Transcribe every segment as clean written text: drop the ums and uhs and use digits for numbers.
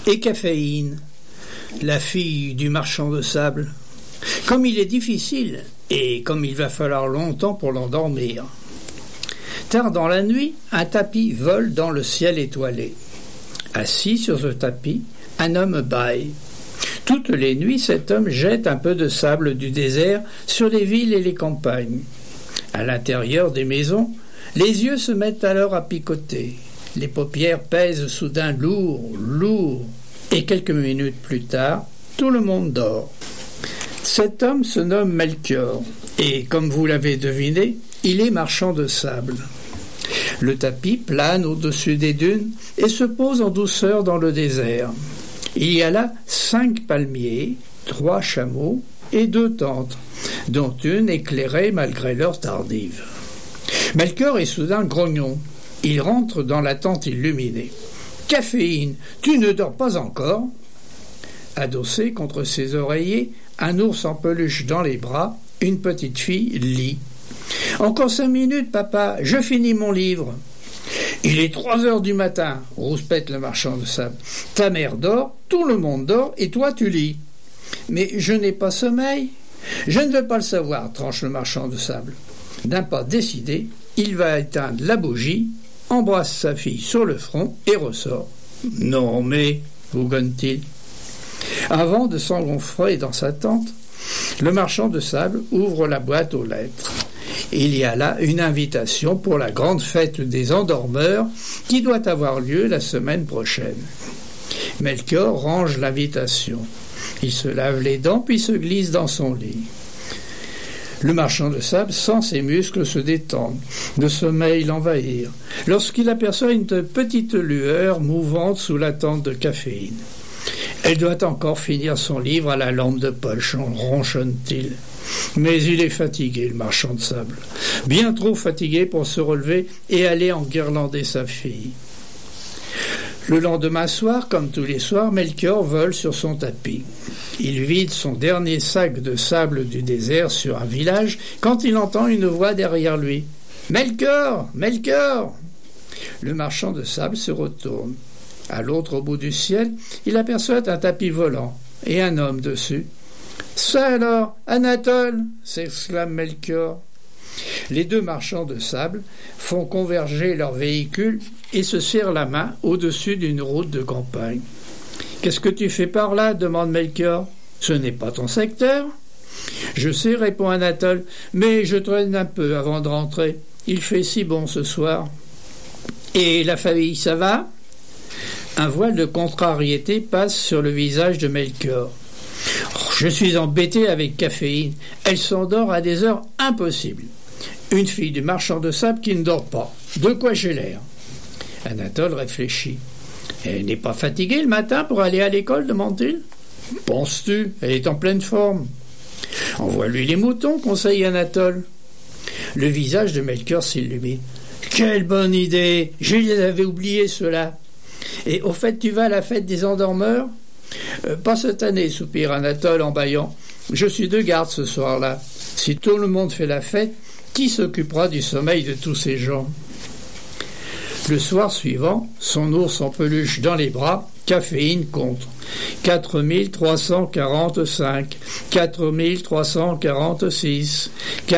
Et Caféine, la fille du marchand de sable. Comme il est difficile, et comme il va falloir longtemps pour l'endormir. Tard dans la nuit, un tapis vole dans le ciel étoilé. Assis sur ce tapis, un homme bâille. Toutes les nuits, cet homme jette un peu de sable du désert sur les villes et les campagnes. À l'intérieur des maisons, les yeux se mettent alors à picoter. Les paupières pèsent soudain lourd, et quelques minutes plus tard, tout le monde dort. Cet homme se nomme Melchior, et comme vous l'avez deviné, il est marchand de sable. Le tapis plane au-dessus des dunes et se pose en douceur dans le désert. Il y a là 5 palmiers, 3 chameaux et 2 tentes, dont une éclairée malgré l'heure tardive. Melchior est soudain grognon. Il rentre dans la tente illuminée. « Caféine, tu ne dors pas encore ?» Adossé contre ses oreillers, un ours en peluche dans les bras, une petite fille lit. « Encore 5 minutes, papa, je finis mon livre. »« Il est 3 heures du matin, » rouspète le marchand de sable. « Ta mère dort, tout le monde dort, et toi tu lis. »« Mais je n'ai pas sommeil. »« Je ne veux pas le savoir, » tranche le marchand de sable. D'un pas décidé, il va éteindre la bougie, embrasse sa fille sur le front et ressort. « Non mais, » bougonne-t-il. Avant de s'engouffrer dans sa tente, le marchand de sable ouvre la boîte aux lettres. Il y a là une invitation pour la grande fête des endormeurs qui doit avoir lieu la semaine prochaine. Melchior range l'invitation. Il se lave les dents puis se glisse dans son lit. Le marchand de sable sent ses muscles se détendre, le sommeil l'envahir, lorsqu'il aperçoit une petite lueur mouvante sous la tente de Caféine. Elle doit encore finir son livre à la lampe de poche, ronchonne-t-il. Mais il est fatigué, le marchand de sable. Bien trop fatigué pour se relever et aller enguirlander sa fille. Le lendemain soir, comme tous les soirs, Melchior vole sur son tapis. Il vide son dernier sac de sable du désert sur un village quand il entend une voix derrière lui. « Melchior, Melchior !» Le marchand de sable se retourne. À l'autre bout du ciel, il aperçoit un tapis volant et un homme dessus. « Ça alors, Anatole !» s'exclame Melchior. Les 2 marchands de sable font converger leurs véhicules et se serrent la main au-dessus d'une route de campagne. « Qu'est-ce que tu fais par là ?» demande Melchior. « Ce n'est pas ton secteur ?»« Je sais, répond Anatole, mais je traîne un peu avant de rentrer. Il fait si bon ce soir. »« Et la famille, ça va ?» Un voile de contrariété passe sur le visage de Melchior. « Je suis embêté avec Caféine. Elle s'endort à des heures impossibles. Une fille du marchand de sable qui ne dort pas. De quoi j'ai l'air ?» Anatole réfléchit. « Elle n'est pas fatiguée le matin pour aller à l'école ?» demande-t-il. « Penses-tu ? Elle est en pleine forme. »« Envoie-lui les moutons, conseille Anatole. » Le visage de Melchior s'illumine. « Quelle bonne idée ! Je les avais oubliés, ceux-là. Et au fait, tu vas à la fête des endormeurs ? » Pas cette année, soupire Anatole en bâillant. Je suis de garde ce soir-là. Si tout le monde fait la fête, qui s'occupera du sommeil de tous ces gens ? Le soir suivant, son ours en peluche dans les bras, Caféine compte. 4345, 4346,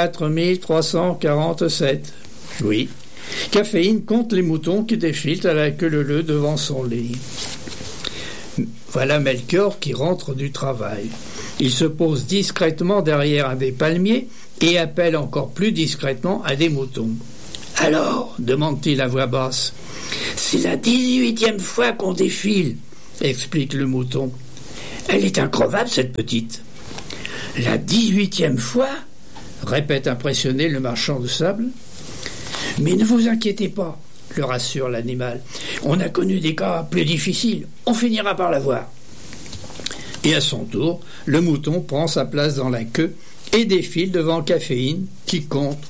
4347. Oui, Caféine compte les moutons qui défilent à la queue leu devant son lit. Voilà Melchior qui rentre du travail. Il se pose discrètement derrière un des palmiers et appelle encore plus discrètement à des moutons. « Alors ?» demande-t-il à voix basse. « C'est la 18e fois qu'on défile, » explique le mouton. « Elle est increvable, cette petite. »« La 18e fois ?» répète impressionné le marchand de sable. « Mais ne vous inquiétez pas, » le rassure l'animal. « On a connu des cas plus difficiles. On finira par la voir. » Et à son tour, le mouton prend sa place dans la queue et défile devant Caféine qui compte.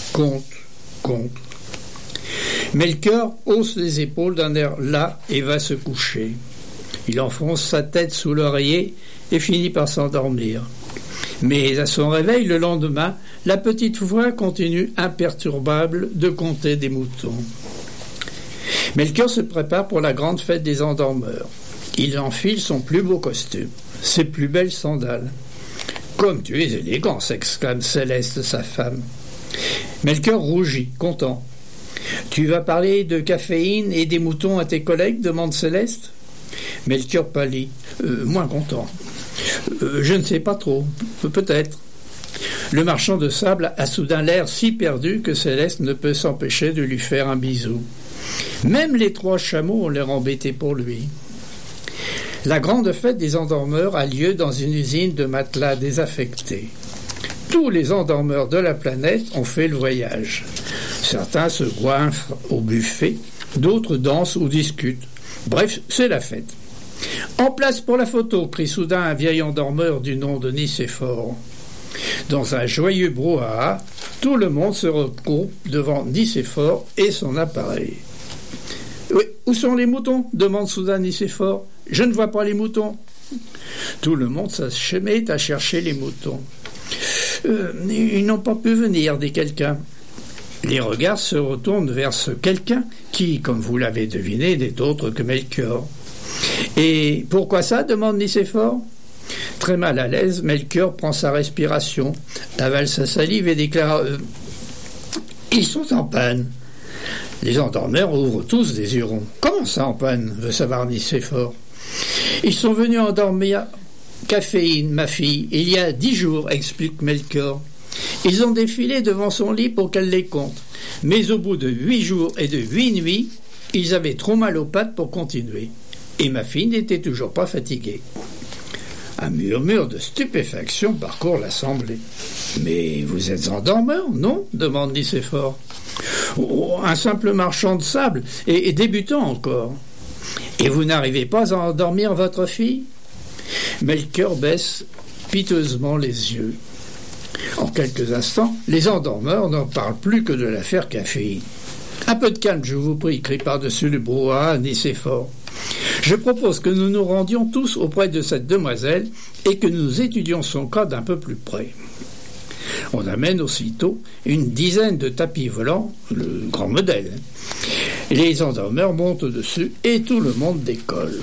Melchior hausse les épaules d'un air las et va se coucher. Il enfonce sa tête sous l'oreiller et finit par s'endormir. Mais à son réveil le lendemain, la petite voix continue imperturbable de compter des moutons. Melchior se prépare pour la grande fête des endormeurs. Il enfile son plus beau costume, ses plus belles sandales. « Comme tu es élégant !» s'exclame Céleste, sa femme. Melchior rougit, content. « Tu vas parler de caféine et des moutons à tes collègues ?» demande Céleste. Melchior pâlit, moins content. Je ne sais pas trop, peut-être. Le marchand de sable a soudain l'air si perdu que Céleste ne peut s'empêcher de lui faire un bisou. Même les 3 chameaux ont l'air embêtés pour lui. La grande fête des endormeurs a lieu dans une usine de matelas désaffectés. Tous les endormeurs de la planète ont fait le voyage. Certains se goinfrent au buffet, d'autres dansent ou discutent. Bref, c'est la fête. « En place pour la photo !» crie soudain un vieil endormeur du nom de Nicéphore. Dans un joyeux brouhaha, tout le monde se regroupe devant Nicéphore et son appareil. « Oui, où sont les moutons ?» demande soudain Nicéphore. « Je ne vois pas les moutons. » Tout le monde s'achemait à chercher les moutons. « Ils n'ont pas pu venir, dit quelqu'un. » Les regards se retournent vers ce quelqu'un qui, comme vous l'avez deviné, n'est autre que Melchior. « Et pourquoi ça ?» demande Nicéphore. Très mal à l'aise, Melchior prend sa respiration, avale sa salive et déclare « Ils sont en panne !» Les endormeurs ouvrent tous des yeux ronds. « Comment ça en panne ?» veut savoir Nicéphore. « Ils sont venus endormir caféine, ma fille, il y a 10 jours, explique Melchior. Ils ont défilé devant son lit pour qu'elle les compte. Mais au bout de 8 jours et de 8 nuits, ils avaient trop mal aux pattes pour continuer. Et ma fille n'était toujours pas fatiguée. » Un murmure de stupéfaction parcourt l'assemblée. « Mais vous êtes endormeur, non ?» demande Nicéphore. Oh, un simple marchand de sable, et débutant encore. Et vous n'arrivez pas à endormir votre fille ? Melchior baisse piteusement les yeux. En quelques instants, les endormeurs n'en parlent plus que de l'affaire caféine. Un peu de calme, je vous prie, crie par-dessus le brouhaha Nicéphore. Je propose que nous nous rendions tous auprès de cette demoiselle et que nous étudions son cas d'un peu plus près. On amène aussitôt une dizaine de tapis volants, le grand modèle. Les endormeurs montent dessus et tout le monde décolle.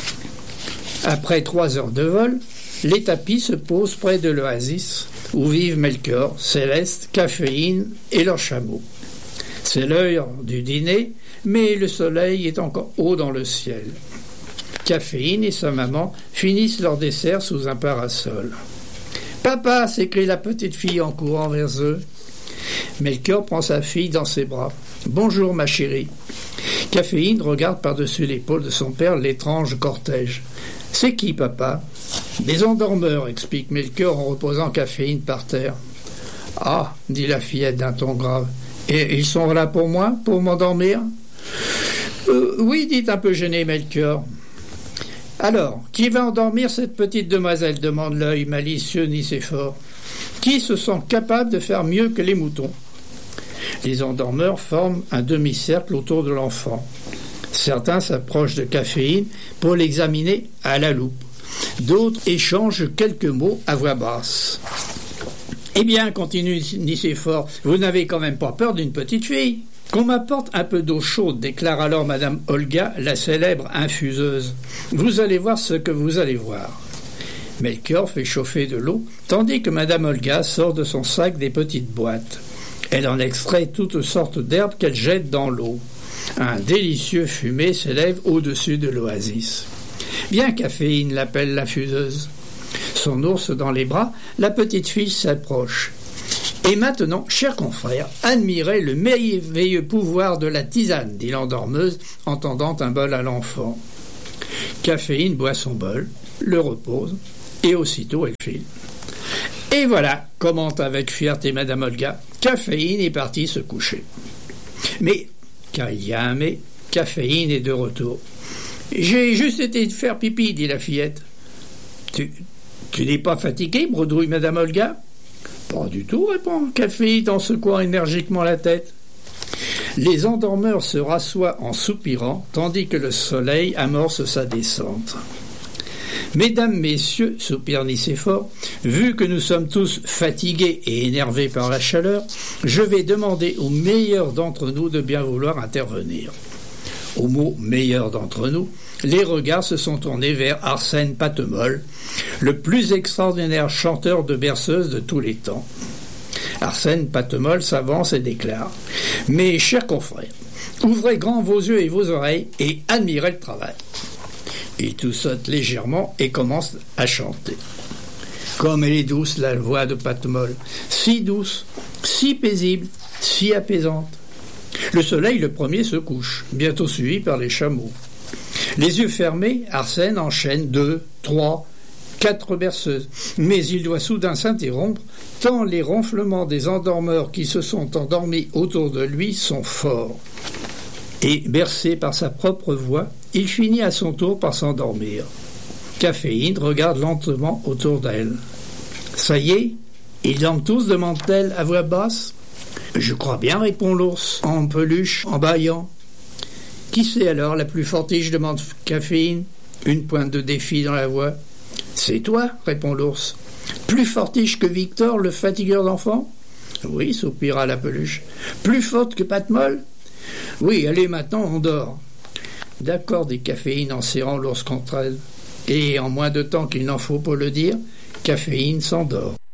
Après 3 heures de vol, les tapis se posent près de l'oasis où vivent Melchior, Céleste, Caféine et leurs chameaux. C'est l'heure du dîner, mais le soleil est encore haut dans le ciel. Caféine et sa maman finissent leur dessert sous un parasol. « Papa !» s'écrie la petite fille en courant vers eux. Melchior prend sa fille dans ses bras. « Bonjour, ma chérie. » Caféine regarde par-dessus l'épaule de son père l'étrange cortège. « C'est qui, papa ?»« Des endormeurs, » explique Melchior en reposant Caféine par terre. « Ah !» dit la fillette d'un ton grave. « Et ils sont là pour moi, pour m'endormir ?»« Oui, dit un peu gêné Melchior. »« Alors, qui va endormir cette petite demoiselle ?» demande l'œil malicieux Nicéphore. « Qui se sent capable de faire mieux que les moutons ?» Les endormeurs forment un demi-cercle autour de l'enfant. Certains s'approchent de Caféine pour l'examiner à la loupe. D'autres échangent quelques mots à voix basse. « Eh bien, continue Nicéphore, vous n'avez quand même pas peur d'une petite fille ?»« Qu'on m'apporte un peu d'eau chaude, déclare alors Madame Olga, la célèbre infuseuse. Vous allez voir ce que vous allez voir. » Melchior fait chauffer de l'eau, tandis que Madame Olga sort de son sac des petites boîtes. Elle en extrait toutes sortes d'herbes qu'elle jette dans l'eau. Un délicieux fumet s'élève au-dessus de l'oasis. « Viens, Caféine » l'appelle l'infuseuse. Son ours dans les bras, la petite fille s'approche. « Et maintenant, chers confrères, admirez le merveilleux pouvoir de la tisane » dit l'endormeuse en tendant un bol à l'enfant. Caféine boit son bol, le repose, et aussitôt elle file. « Et voilà » commente avec fierté Madame Olga, Caféine est partie se coucher. Mais, car il y a un mais, Caféine est de retour. « J'ai juste été faire pipi » dit la fillette. « Tu n'es pas fatiguée ?» bredouille Madame Olga. « Pas du tout » répond Caféine en secouant énergiquement la tête. Les endormeurs se rassoient en soupirant, tandis que le soleil amorce sa descente. « Mesdames, messieurs, soupire Nicéphore, vu que nous sommes tous fatigués et énervés par la chaleur, je vais demander aux meilleurs d'entre nous de bien vouloir intervenir. » Au mot « meilleur d'entre nous », les regards se sont tournés vers Arsène Patemol, le plus extraordinaire chanteur de berceuse de tous les temps. Arsène Patemol s'avance et déclare « Mes chers confrères, ouvrez grand vos yeux et vos oreilles et admirez le travail. » Il toussote légèrement et commence à chanter. Comme elle est douce, la voix de Patemol, si douce, si paisible, si apaisante. Le soleil, le premier, se couche, bientôt suivi par les chameaux. Les yeux fermés, Arsène enchaîne 2, 3, 4 berceuses. Mais il doit soudain s'interrompre, tant les ronflements des endormeurs qui se sont endormis autour de lui sont forts. Et, bercé par sa propre voix, il finit à son tour par s'endormir. Caféine regarde lentement autour d'elle. « Ça y est, ils dorment tous ?» demande-t-elle à voix basse. « Je crois bien » répond l'ours, en peluche, en bâillant. « Qui c'est alors la plus fortiche ?» demande Caféine, une pointe de défi dans la voix. « C'est toi » répond l'ours. « Plus fortiche que Victor, le fatigueur d'enfants ?»« Oui » soupira la peluche. « Plus forte que Patemol ?»« Oui, allez, maintenant on dort. » « D'accord, dit Caféine en serrant l'ours contre elle. Et en moins de temps qu'il n'en faut pour le dire, Caféine s'endort.